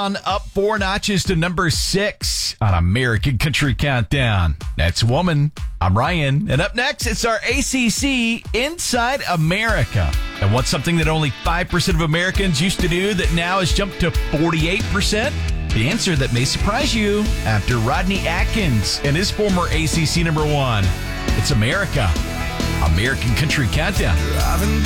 Dawn up 4 notches to number 6 on American Country Countdown. That's Woman. I'm Ryan. And up next, it's our ACC Inside America. And what's something that only 5% of Americans used to do that now has jumped to 48%? The answer that may surprise you after Rodney Atkins and his former ACC number 1. It's America. American Country Countdown. Driving